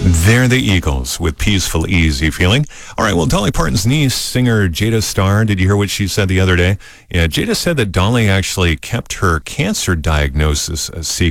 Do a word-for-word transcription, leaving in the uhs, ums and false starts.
They're the Eagles with Peaceful Easy Feeling. All right, well, Dolly Parton's niece, singer Jada Starr, did you hear what she said the other day? Yeah, Jada said that Dolly actually kept her cancer diagnosis a secret.